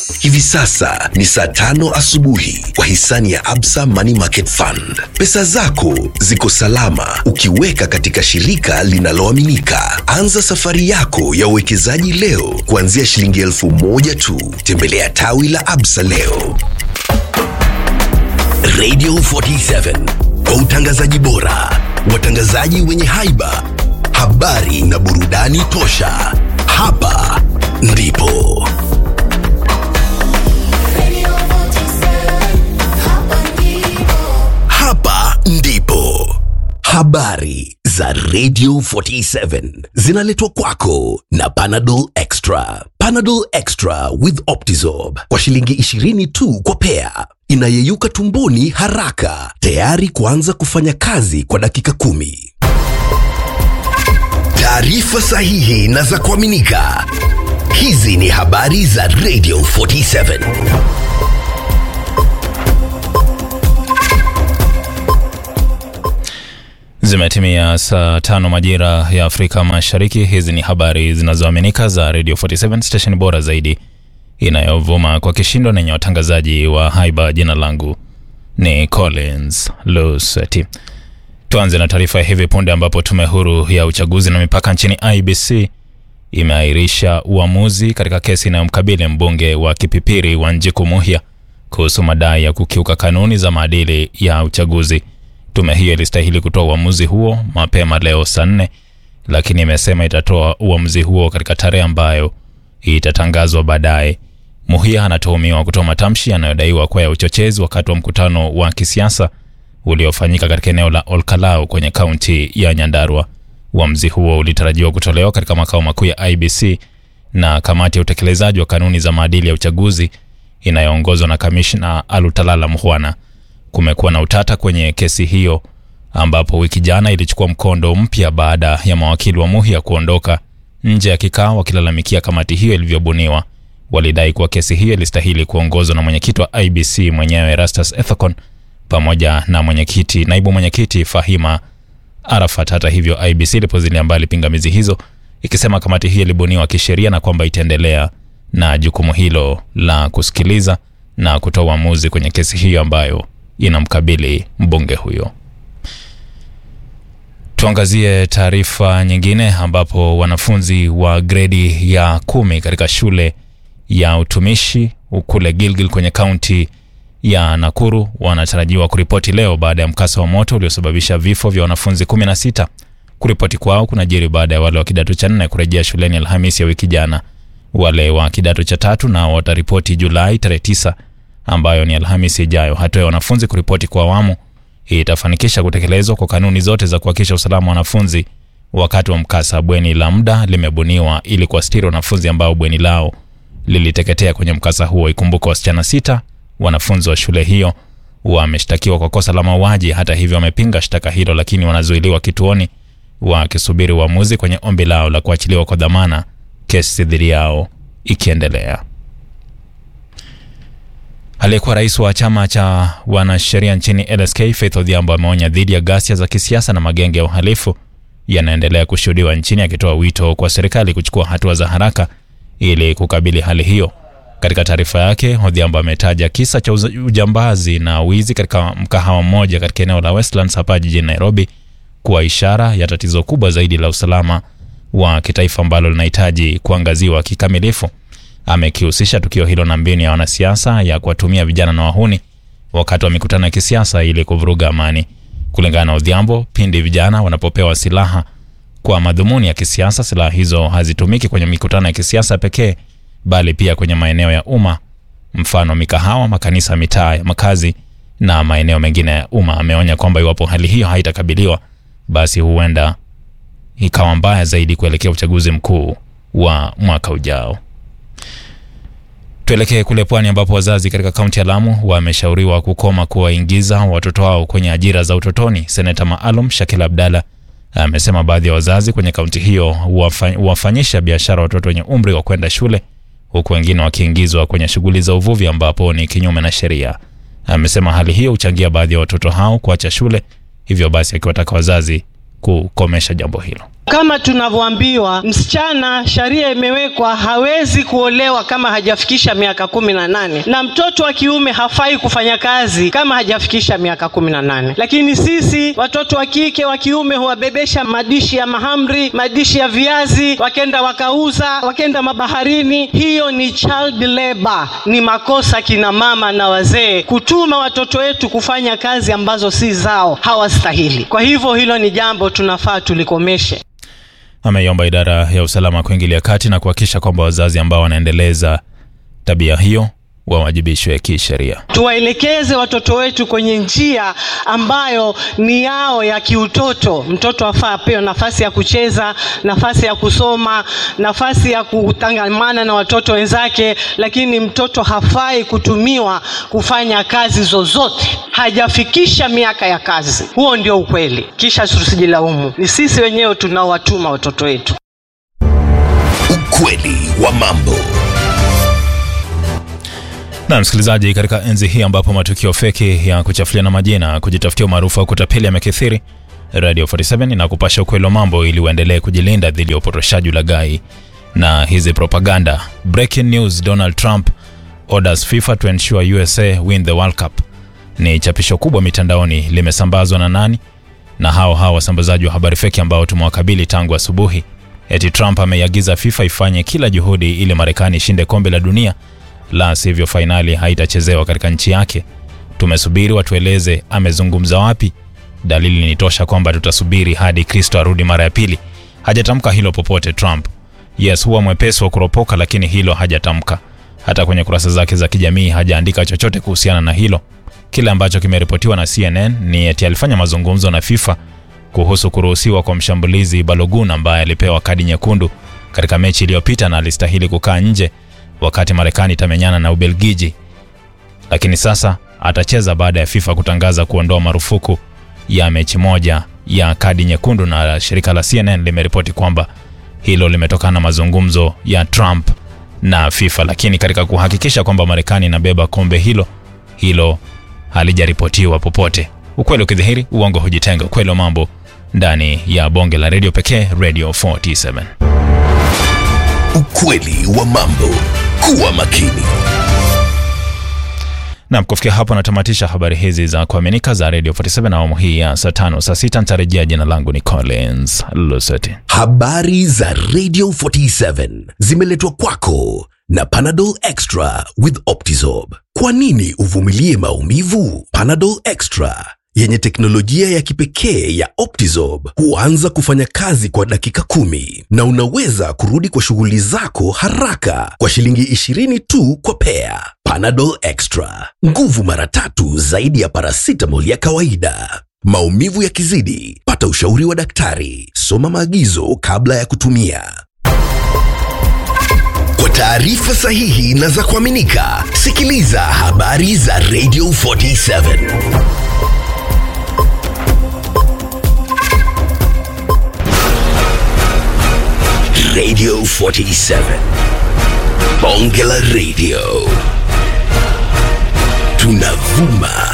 Hivi sasa ni saa 5 asubuhi kwa hisani ya Absa Money Market Fund. Pesa zako ziko salama ukiweka katika shirika linaloaminika. Anza safari yako ya uwekezaji leo kuanzia shilingi 1,000 tu. Tembelea tawi la Absa leo. Radio 47 kwa utangazaji bora, watangazaji wenye haiba, habari na burudani tosha. Hapa ndipo habari za Radio 47 zinaletwa kwako na Panadol Extra. Panadol Extra with Optizorb kwa shilingi 20 tu kwa pea. Inayeyuka tumboni haraka, tayari kuanza kufanya kazi kwa dakika 10. Taarifa sahihi na za kuaminika. Hizi ni habari za Radio 47. Zimetimia saa 5 majira ya Afrika Mashariki. Hizi ni habari zinazoaminika za Radio 47, station bora zaidi inayovuma kwa kishindo na yenye watangazaji wa haiba. Jina langu ni Collins Luseti. Tuanze na taarifa hivi punde ambapo tume huru ya uchaguzi na mipaka nchini IEBC imeahirisha uamuzi katika kesi inayomkabili mbunge wa Kipipiri Wanjiku Muhia kuhusu madai ya kukiuka kanuni za maadili ya uchaguzi. Tume hiyo ilistahili kutoa uamuzi huo mapema leo saa 4, lakini imesema itatoa uamuzi huo katika tarehe ambayo itatangazwa baadaye. Muhia anatuhumiwa kutoa matamshi yanayodaiwa kuwa ya uchochezi wakati wa mkutano wa kisiasa uliofanyika katika eneo la Olkalau kwenye kaunti ya Nyandarua. Uamuzi huo ulitarajiwa kutolewa katika makao makuu ya IEBC na kamati ya utekelezaji wa kanuni za maadili ya uchaguzi inayoongozwa na kamishna Alutalala Muhwana. Kumekuwa na utata kwenye kesi hiyo ambapo wiki jana ilichukua mkondo mpya baada ya mawakili wa Muhia kuondoka nje ya kikao wakilalamikia kamati hiyo ilivyobuniwa. Walidai kuwa kesi hiyo ilistahili kuongozwa na mwenyekiti wa IEBC mwenyewe Erastus Ethekon pamoja na naibu mwenyekiti Fahima Arafat. Hata hivyo, IEBC ilipozilia mbali pingamizi hizo ikisema kamati hiyo ilibuniwa kisheria na kwamba itaendelea na jukumu hilo la kusikiliza na kutoa uamuzi kwenye kesi hiyo ambayo inamkabili mbunge huyo. Tuangazie taarifa nyingine ambapo wanafunzi wa gredi ya 10 katika shule ya utumishi kule Gilgil kwenye kaunti ya Nakuru wanatarajiwa kuripoti leo baada ya mkasa wa moto uliosababisha vifo vya wanafunzi 16. Kuripoti kwao kunajiri baada ya wale wa kidato cha 4 kurejea shuleni Alhamisi ya wiki jana. Wale wa kidato cha 3 nao wataripoti Julai tarehe 9 ambayo ni Alhamisi ijayo. Hatua ya wanafunzi kuripoti kwa awamu itafanikisha kutekelezwa kwa kanuni zote za kuhakikisha usalama wa wanafunzi wakati wa mkasa. Bweni la muda limebuniwa ili kuastiri wanafunzi ambao bweni lao liliteketea kwenye mkasa huo. Ikumbuka wasichana 6 wanafunzi wa shule hiyo wameshtakiwa kwa kosa la mauaji. Hata hivyo wamepinga shtaka hilo, lakini wanazuiliwa kituoni wakisubiri uamuzi kwenye ombi lao la kuachiliwa kwa dhamana, kesi dhidi yao ikiendelea. Aliyekuwa rais wa chama cha wanasheria nchini LSK Faith Odhiambo ameonya dhidi ya ghasia za kisiasa na magenge ya uhalifu yanaendelea kushuhudiwa nchini, akitoa wito kwa serikali kuchukua hatua za haraka ili kukabili hali hiyo. Katika taarifa yake, Odhiambo ametaja kisa cha ujambazi na wizi katika mkahawa mmoja katika eneo la Westlands hapa jijini Nairobi kuwa ishara ya tatizo kubwa zaidi la usalama wa kitaifa ambalo linahitaji kuangaziwa kikamilifu. Amekihusisha tukio hilo na mbinu ya wanasiasa ya kuwatumia vijana na wahuni wakati wa mikutano ya kisiasa ili kuvuruga amani. Kulingana na Odhiambo, pindi vijana wanapopewa silaha kwa madhumuni ya kisiasa, silaha hizo hazitumiki kwenye mikutano ya kisiasa pekee bali pia kwenye maeneo ya umma, mfano mikahawa, makanisa, mitaa ya makazi na maeneo mengine ya umma. Ameonya kwamba iwapo hali hiyo haitakabiliwa, basi huenda ikawa mbaya zaidi kuelekea uchaguzi mkuu wa mwaka ujao. Tuelekee kule pwani ambapo wazazi katika kaunti ya Lamu wameshauriwa kukoma kuwaingiza watoto wao kwenye ajira za utotoni. Seneta maalum Shakil Abdalla amesema baadhi ya wazazi kwenye kaunti hiyo huwafanyisha biashara watoto wenye umri wa kwenda shule, huku wengine wakiingizwa kwenye shughuli za uvuvi ambapo ni kinyume na sheria. Amesema hali hiyo huchangia baadhi ya watoto hao kuacha shule, hivyo basi akiwataka wazazi kukomesha jambo hilo. Kama tunavyoambiwa, msichana sharia imewekwa hawezi kuolewa kama hajafikisha miaka 18, na mtoto wa kiume hafai kufanya kazi kama hajafikisha miaka 18. Lakini sisi watoto wa kike wa kiume huwabebesha madishi ya mahamri, madishi ya viazi, wakenda wakauza, wakenda mabaharini. Hiyo ni child labor. Ni makosa kina mama na wazee kutuma watoto wetu kufanya kazi ambazo si zao, hawastahili. Kwa hivyo hilo ni jambo tunafaa tulikomeshe. Ameiomba idara ya usalama kuingilia kati na kuhakikisha kwamba wazazi ambao wanaendeleza tabia hiyo wawajibishwe kisheria. Tuwaelekeze watoto wetu kwenye njia ambayo ni yao ya kiutoto. Mtoto afaa apewe nafasi ya kucheza, nafasi ya kusoma, nafasi ya kutangamana na watoto wenzake, lakini mtoto hafai kutumiwa kufanya kazi zozote. Hajafikisha miaka ya kazi. Huo ndio ukweli. Kisha tusijilaumu. Ni sisi wenyewe tunaowatuma watoto wetu. Ukweli wa mambo. Na msikilizaji, katika enzi hii ambapo matukio feki ya kuchafuliana majina, kujitafutia umaarufu au kutapeli yamekithiri, Radio 47 inakupasha ukweli wa mambo ili uendelee kujilinda dhidi ya upotoshaji, ulaghai na hizi propaganda. Breaking news: Donald Trump orders FIFA to ensure USA win the World Cup. Ni chapisho kubwa mitandaoni, limesambazwa na nani? Na hao wasambazaji wa habari feki ambao tumewakabili tangu asubuhi. Eti Trump ameiagiza FIFA ifanye kila juhudi ili Marekani ishinde kombe la dunia, la sivyo fainali haitachezewa katika nchi yake. Tumesubiri watueleze amezungumza wapi. Dalili ni tosha kwamba tutasubiri hadi Kristo arudi mara ya pili. Hajatamka hilo popote Trump. Yes, huwa mwepesi wa kuropoka, lakini hilo hajatamka. Hata kwenye kurasa zake za kijamii hajaandika chochote kuhusiana na hilo. Kile ambacho kimeripotiwa na CNN ni eti alifanya mazungumzo na FIFA kuhusu kuruhusiwa kwa mshambulizi Balogun ambaye alipewa kadi nyekundu katika mechi iliyopita na alistahili kukaa nje wakati Marekani itamenyana na Ubelgiji. Lakini sasa atacheza baada ya FIFA kutangaza kuondoa marufuku ya mechi moja ya kadi nyekundu, na shirika la CNN limeripoti kwamba hilo limetokana na mazungumzo ya Trump na FIFA. Lakini katika kuhakikisha kwamba Marekani inabeba kombe hilo halijaripotiwa popote. Ukweli ukidhihiri, uongo hujitenga. Ukweli wa mambo ndani ya bonge la radio pekee, Radio 47. Ukweli wa mambo. Kuwa makini. Na kufikia hapo natamatisha habari hizi za kuaminika za Radio 47 na awamu hii ya saa 5. Saa 6 nitarejea. Jina langu ni Collins Luseti. Habari za Radio 47 zimeletwa kwako na Panadol Extra with Optizorb. Kwa nini uvumilie maumivu? Panadol Extra yenye teknolojia ya kipekee ya Optizorb huanza kufanya kazi kwa dakika 10 na unaweza kurudi kwa shughuli zako haraka kwa shilingi 20 tu kwa pea. Panadol Extra, nguvu mara 3 zaidi ya paracetamol ya kawaida. Maumivu yakizidi, pata ushauri wa daktari. Soma maagizo kabla ya kutumia. Kwa taarifa sahihi na za kuaminika, sikiliza habari za Radio 47. Radio 47. Bonge la Radio. Tunavuma